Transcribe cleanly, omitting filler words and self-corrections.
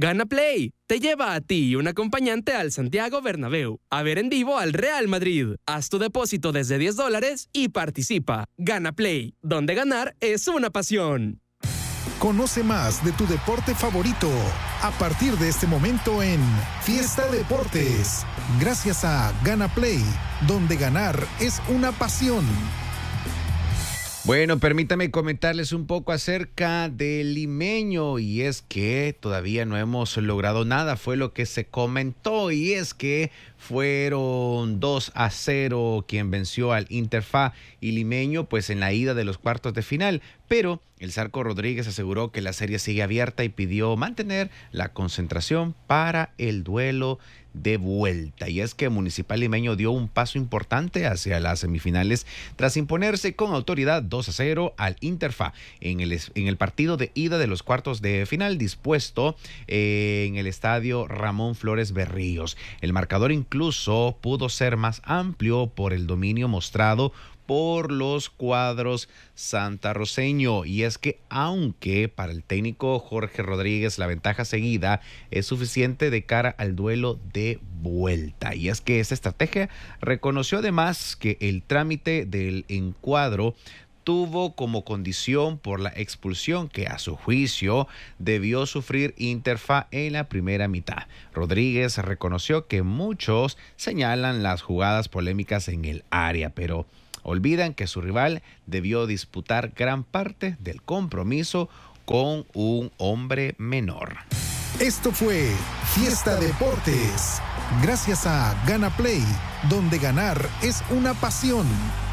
Gana Play te lleva a ti y un acompañante al Santiago Bernabéu a ver en vivo al Real Madrid. Haz tu depósito desde $10 y participa. Gana Play, donde ganar es una pasión. Conoce más de tu deporte favorito a partir de este momento en Fiesta Deportes. Gracias a Gana Play, donde ganar es una pasión. Bueno, permítame comentarles un poco acerca del Limeño, y es que todavía no hemos logrado nada, fue lo que se comentó, y es que fueron 2-0 quien venció al Interfa y Limeño pues en la ida de los cuartos de final, pero el Zarco Rodríguez aseguró que la serie sigue abierta y pidió mantener la concentración para el duelo de vuelta. Y es que Municipal Limeño dio un paso importante hacia las semifinales tras imponerse con autoridad 2-0 al Interfa en el partido de ida de los cuartos de final dispuesto en el estadio Ramón Flores Berríos. El marcador incluso pudo ser más amplio por el dominio mostrado por los cuadros santarroceño, y es que aunque para el técnico Jorge Rodríguez la ventaja seguida es suficiente de cara al duelo de vuelta, y es que esa estrategia reconoció además que el trámite del encuadro tuvo como condición por la expulsión que a su juicio debió sufrir Interfa en la primera mitad. Rodríguez reconoció que muchos señalan las jugadas polémicas en el área, pero olvidan que su rival debió disputar gran parte del compromiso con un hombre menor. Esto fue Fiesta Deportes. Gracias a Gana Play, donde ganar es una pasión.